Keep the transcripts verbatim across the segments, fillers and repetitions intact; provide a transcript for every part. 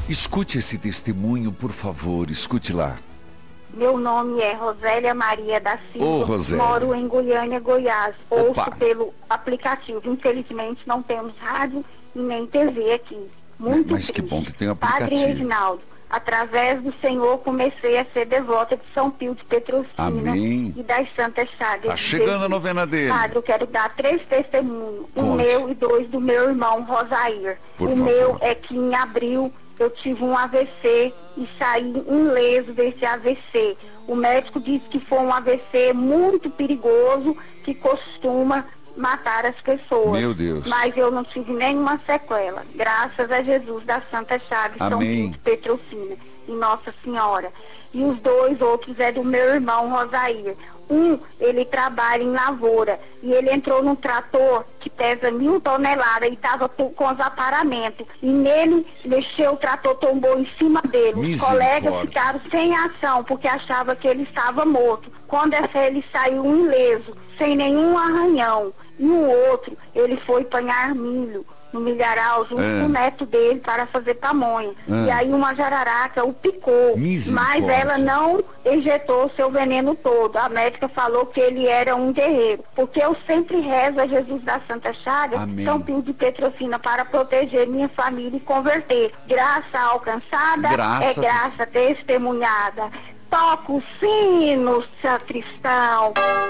Escute esse testemunho, por favor, escute lá. Meu nome é Rosélia Maria da Silva, Ô, Rosélia. Moro em Goiânia, Goiás. Opa. Ouço pelo aplicativo. Infelizmente não temos rádio e nem T V aqui. Muito Mas triste. que bom que tem um Padre aplicativo. Reginaldo, através do Senhor comecei a ser devota de São Pio de Petrocina. Amém. E das Santas Chagas. Tá chegando a novena dele. Padre, eu quero dar três testemunhos. O Conte. meu e dois do meu irmão Rosair. Por o favor. meu é que em abril eu tive um A V C e saí ileso desse A V C. O médico disse que foi um A V C muito perigoso, que costuma matar as pessoas. Meu Deus. Mas eu não tive nenhuma sequela. Graças a Jesus da Santa Chagas, São Amém. Pio de Petrocina e Nossa Senhora. E os dois outros é do meu irmão Rosair. Um, ele trabalha em lavoura e ele entrou num trator que pesa mil toneladas e estava com os aparamentos. E nele, mexeu, o trator tombou em cima dele. Os colegas ficaram sem ação porque achavam que ele estava morto. Quando ele saiu ileso, sem nenhum arranhão. E o outro, ele foi apanhar milho no milharal junto É. com o neto dele para fazer pamonha. É. E aí uma jararaca o picou, mas ela não injetou o seu veneno todo. A médica falou que ele era um guerreiro, porque eu sempre rezo a Jesus da Santa Chagas, Amém. São Pio de Petrocina, para proteger minha família e converter. Graça alcançada Graça é graça testemunhada. Toca o sino, sacristão.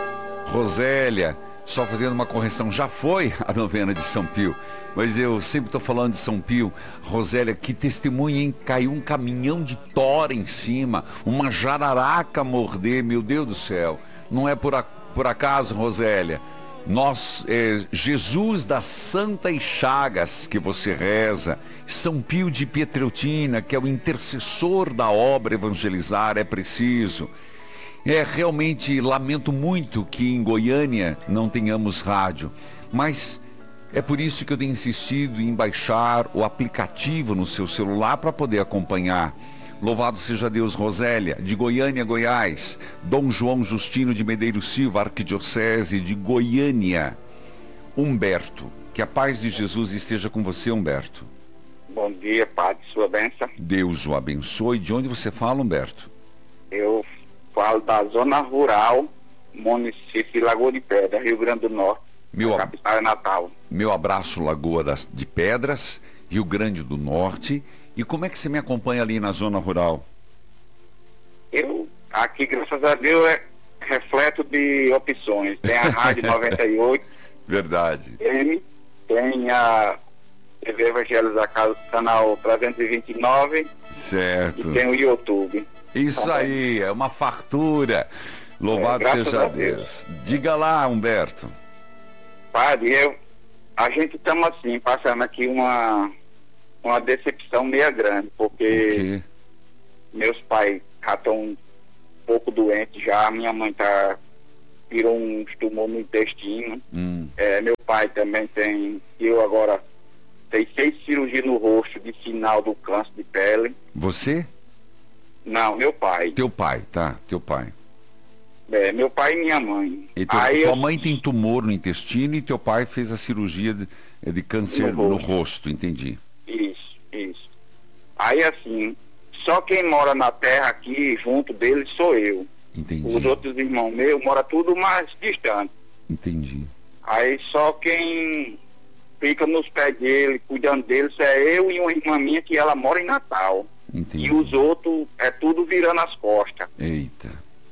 Rosélia, só fazendo uma correção, já foi a novena de São Pio, mas eu sempre estou falando de São Pio. Rosélia, que testemunha, hein? Caiu um caminhão de tora em cima, uma jararaca morder, meu Deus do céu. Não é por, a, por acaso, Rosélia. Nós, é, Jesus das Santas Chagas que você reza, São Pio de Pietreutina, que é o intercessor da obra Evangelizar é Preciso. É, realmente lamento muito que em Goiânia não tenhamos rádio, mas é por isso que eu tenho insistido em baixar o aplicativo no seu celular para poder acompanhar. Louvado seja Deus. Rosélia, de Goiânia, Goiás. Dom João Justino de Medeiros Silva, Arquidiocese de Goiânia. Humberto, que a paz de Jesus esteja com você, Humberto. Bom dia, Padre, sua bênção. Deus o abençoe. De onde você fala, Humberto? Eu falo da zona rural, município de Lagoa de Pedra, Rio Grande do Norte, Meu, capital é Natal. Meu abraço, Lagoa das, de Pedras, Rio Grande do Norte. E como é que você me acompanha ali na zona rural? Eu, aqui, graças a Deus, é refleto de opções. Tem a Rádio noventa e oito. Verdade. Tem, tem a T V Evangelhos da Casa, canal trezentos e vinte e nove. Certo. E tem o YouTube. Isso Tá aí, é uma fartura. Louvado É, seja a Deus. Deus. Diga lá, Humberto. Padre, eu, a gente estamos assim, passando aqui uma, uma decepção meio grande, porque meus pais já estão um pouco doentes já, minha mãe tá, virou um tumor no intestino, Hum. é, meu pai também tem, eu agora tenho seis cirurgias no rosto de sinal do câncer de pele. Você? Não, meu pai. Teu pai, tá? Teu pai. É, meu pai e minha mãe. E teu, Aí tua eu- mãe tem tumor no intestino e teu pai fez a cirurgia de, de câncer No no rosto. rosto, entendi. Isso, isso. Aí assim, só quem mora na terra aqui, junto dele, sou eu. Entendi. Os outros irmãos meus moram tudo mais distante. Entendi. Aí só quem fica nos pés dele, cuidando dele, é eu e uma irmã minha que ela mora em Natal. Entendi. E os outros é tudo virando as costas. Eita.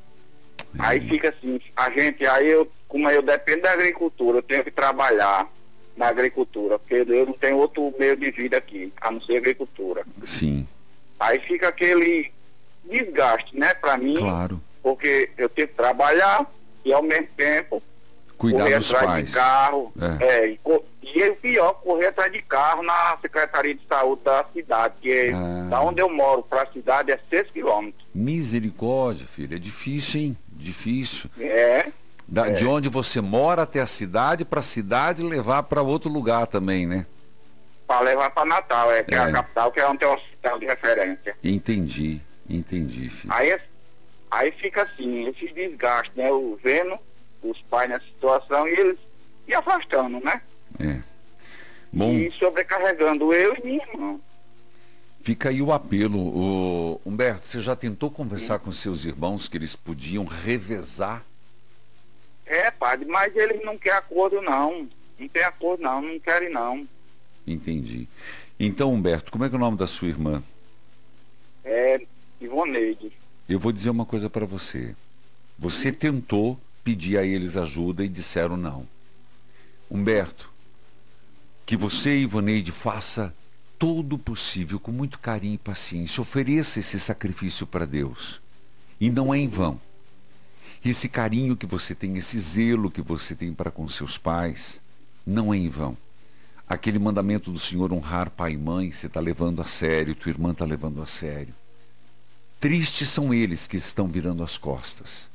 Aí fica assim, a gente, aí eu, como eu dependo da agricultura, eu tenho que trabalhar na agricultura, porque eu não tenho outro meio de vida aqui, a não ser agricultura. Sim, Aí fica aquele desgaste, né, pra mim, claro. porque eu tenho que trabalhar e ao mesmo tempo Cuidar correr dos atrás pais. de carro, É. é, e, co- e o pior, correr atrás de carro na Secretaria de Saúde da cidade, que é, Ah. da onde eu moro para a cidade é seis quilômetros. Misericórdia, filho. É difícil, hein? Difícil. É, Da- De onde você mora até a cidade, para a cidade levar para outro lugar também, né? para levar para Natal, é, que é. É. a capital, que é onde tem um hospital de referência. Entendi, entendi, filho. Aí, aí fica assim, esses desgastes, né? Eu vendo os pais nessa situação e eles se afastando, né? É. Bom, E sobrecarregando eu e minha irmã. Fica aí o apelo. O Humberto, você já tentou conversar com seus irmãos que eles podiam revezar? É, padre, mas eles não querem acordo, não. Não tem acordo, não. Não querem, não. Entendi. Então, Humberto, como é que é o nome da sua irmã? É Ivoneide. Eu vou dizer uma coisa para você. Você tentou pedir a eles ajuda e disseram não. Humberto, que você, Ivoneide, faça todo o possível, com muito carinho e paciência. Ofereça esse sacrifício para Deus. E não é em vão. Esse carinho que você tem, esse zelo que você tem para com seus pais, não é em vão. Aquele mandamento do Senhor, honrar pai e mãe, você está levando a sério, tua irmã está levando a sério. Tristes são eles que estão virando as costas.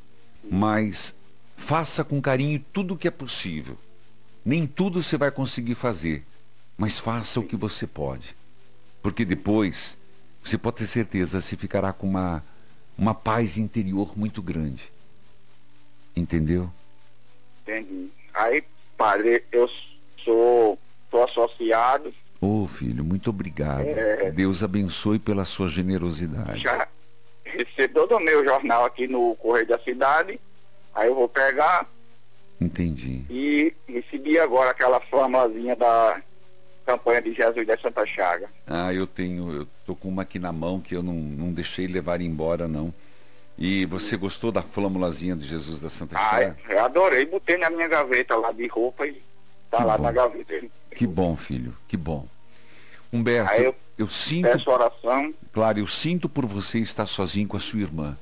Mas faça com carinho tudo o que é possível. Nem tudo você vai conseguir fazer, mas faça o que você pode. Porque depois, você pode ter certeza, você ficará com uma, uma paz interior muito grande. Entendeu? Entendi. Aí, padre, eu sou, sou associado. Ô, filho, muito obrigado. É... Deus abençoe pela sua generosidade. Já recebi todo o meu jornal aqui no Correio da Cidade. Aí eu vou pegar. Entendi. E recebi agora aquela flamazinha da campanha de Jesus da Santa Chaga. Ah, eu tenho, eu tô com uma aqui na mão que eu não, não deixei levar embora, não. E você gostou da flâmulazinha de Jesus da Santa Chaga? Ah, eu adorei, botei na minha gaveta lá de roupa e tá Que lá bom. na gaveta. Que bom, filho, que bom. Humberto, Aí eu, eu eu sinto, peço oração. claro, eu sinto por você estar sozinho com a sua irmã,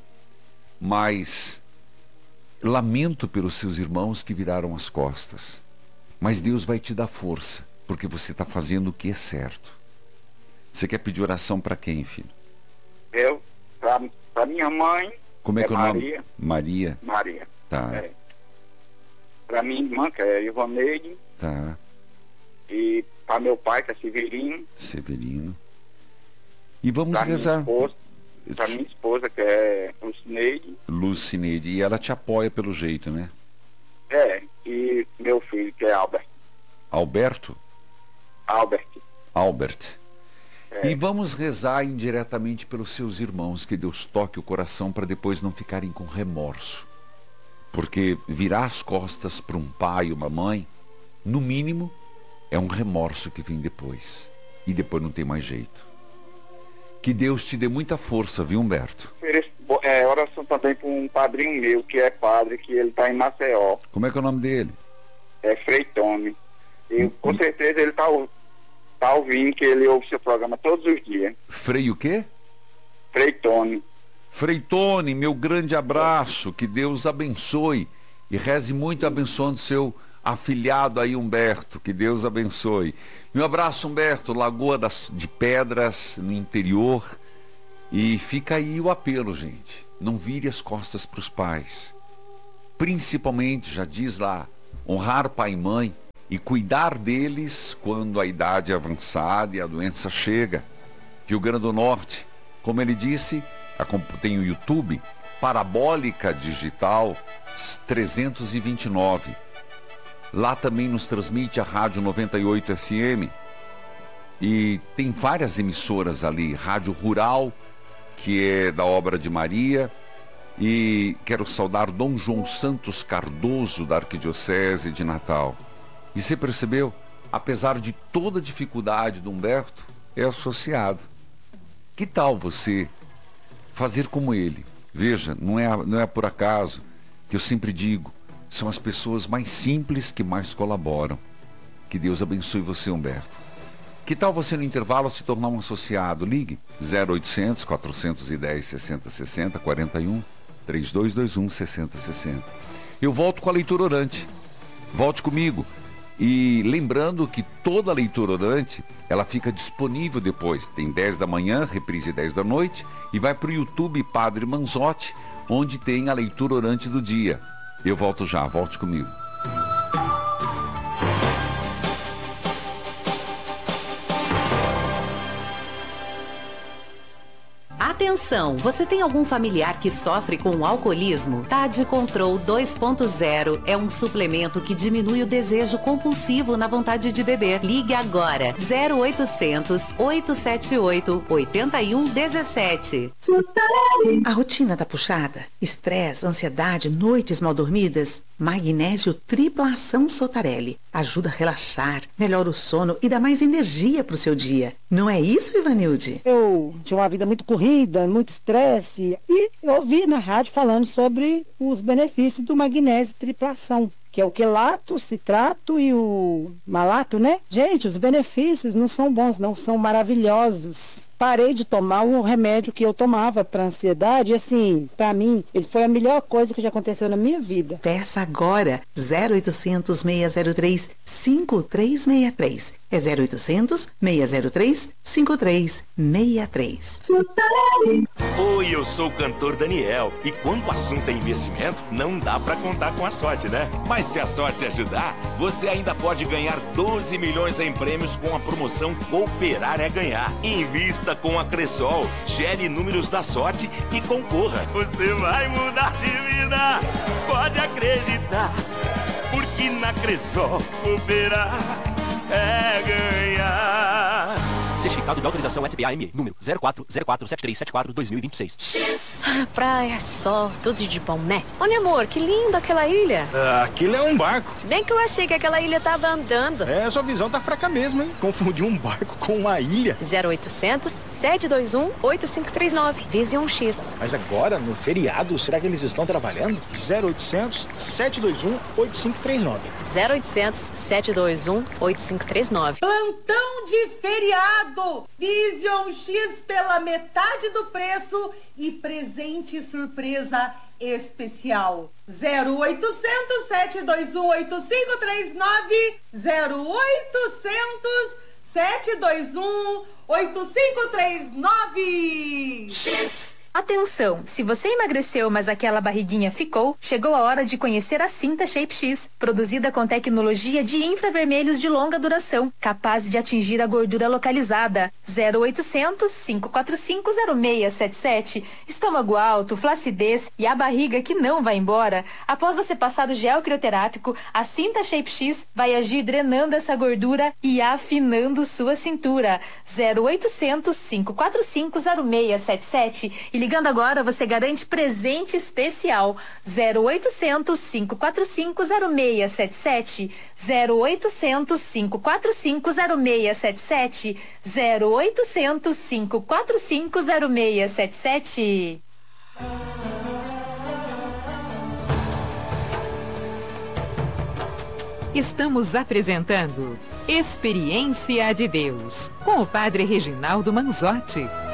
mas lamento pelos seus irmãos que viraram as costas. Mas Deus vai te dar força, porque você está fazendo o que é certo. Você quer pedir oração para quem, filho? Eu, pra, pra minha mãe. Como é que é o nome? Maria. Maria. Maria. Tá, É. Pra minha irmã, que é Ivoneide. tá. E para meu pai, que é Severino. Severino. E vamos Pra minha rezar. esposa, pra minha esposa, que é Lucineide. Lucineide. E ela te apoia pelo jeito, né? É, e meu filho, que é Albert. Alberto? Albert. Albert. É. E vamos rezar indiretamente pelos seus irmãos, que Deus toque o coração para depois não ficarem com remorso. Porque virar as costas para um pai ou uma mãe, no mínimo, é um remorso que vem depois. E depois não tem mais jeito. Que Deus te dê muita força, viu, Humberto? É, oração também para um padrinho meu, que é padre, que ele está em Maceió. Como é que é o nome dele? É Freitone. E com certeza ele está tá ouvindo, que ele ouve seu programa todos os dias. Frei o quê? Freitone. Freitone, meu grande abraço, que Deus abençoe e reze muito abençoando seu afilhado aí, Humberto, que Deus abençoe. Meu abraço, Humberto, Lagoa das, de Pedras, no interior, e fica aí o apelo, gente, não vire as costas para os pais, principalmente, já diz lá, honrar pai e mãe e cuidar deles quando a idade é avançada e a doença chega. Rio Grande do Norte, como ele disse, tem o YouTube, Parabólica Digital trezentos e vinte e nove. Lá também nos transmite a Rádio noventa e oito F M. E tem várias emissoras ali. Rádio Rural, que é da obra de Maria. E quero saudar Dom João Santos Cardoso, da Arquidiocese de Natal. E você percebeu? Apesar de toda a dificuldade do Humberto, é associado. Que tal você fazer como ele? Veja, não é, não é por acaso que eu sempre digo, são as pessoas mais simples que mais colaboram. Que Deus abençoe você, Humberto. Que tal você no intervalo se tornar um associado? Ligue zero oitocentos, quatrocentos e dez, sessenta sessenta, quarenta e um, trinta e dois vinte e um, sessenta sessenta. Eu volto com a leitura orante. Volte comigo. E lembrando que toda a leitura orante, ela fica disponível depois. Tem dez da manhã, reprise dez da noite, e vai para o YouTube Padre Manzotti, onde tem a leitura orante do dia. Eu volto já, volte comigo. Atenção, você tem algum familiar que sofre com alcoolismo? Tade Control dois ponto zero é um suplemento que diminui o desejo compulsivo na vontade de beber. Ligue agora, zero oitocentos, oitocentos e setenta e oito, oitenta e um dezessete. A rotina tá puxada? Estresse, ansiedade, noites mal dormidas? Magnésio Tripla Ação Sotarelli ajuda a relaxar, melhora o sono e dá mais energia pro seu dia. Não é isso, Ivanilde? Eu tinha uma vida muito corrida, muito estresse, e eu ouvi na rádio falando sobre os benefícios do magnésio tripla ação, que é o quelato, o citrato e o malato, né? Gente, os benefícios não são bons, não, são maravilhosos. Parei de tomar um remédio que eu tomava para ansiedade e, assim, para mim, ele foi a melhor coisa que já aconteceu na minha vida. Peça agora, zero oitocentos, seiscentos e três, cinco três seis três. É zero oitocentos, seiscentos e três, cinco três seis três. Oi, eu sou o cantor Daniel. E quando o assunto é investimento, não dá pra contar com a sorte, né? Mas se a sorte ajudar, você ainda pode ganhar doze milhões em prêmios com a promoção Cooperar é Ganhar. Invista com a Cressol, gere números da sorte e concorra. Você vai mudar de vida, pode acreditar. Porque na Cressol, cooperar é ganhar. Certificado de autorização S P A M E, número zero quatro zero quatro sete três sete quatro dois mil e vinte e seis. X. Ah, praia, sol, tudo de bom, né? Olha, amor, que linda aquela ilha. Ah, aquilo é um barco. Bem que eu achei que aquela ilha tava andando. É, sua visão tá fraca mesmo, hein? Confundiu um barco com uma ilha. zero oitocentos, sete dois um, oito cinco três nove. Vision X. Mas agora, no feriado, será que eles estão trabalhando? zero oitocentos, sete dois um, oito cinco três nove. zero oitocentos, sete dois um, oito cinco três nove. Plantão de feriado. Vision X pela metade do preço e presente surpresa especial. zero oitocentos, sete dois um, oito cinco três nove. zero oitocentos, sete dois um, oito cinco três nove. X. Atenção, se você emagreceu, mas aquela barriguinha ficou, chegou a hora de conhecer a Cinta Shape X, produzida com tecnologia de infravermelhos de longa duração, capaz de atingir a gordura localizada. zero oitocentos, cinco quatro cinco, zero seis sete sete. Estômago alto, flacidez e a barriga que não vai embora. Após você passar o gel crioterápico, a Cinta Shape X vai agir drenando essa gordura e afinando sua cintura. zero oitocentos, cinco quatro cinco, zero seis sete sete. E ligando agora, você garante presente especial. zero oitocentos, cinco quatro cinco, zero seis sete sete. zero oitocentos, cinco quatro cinco, zero seis sete sete. zero oitocentos, cinco quatro cinco, zero seis sete sete. Estamos apresentando Experiência de Deus, com o Padre Reginaldo Manzotti.